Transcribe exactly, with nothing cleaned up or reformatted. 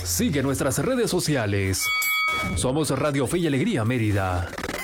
Sigue nuestras redes sociales. Somos Radio Fe y Alegría Mérida.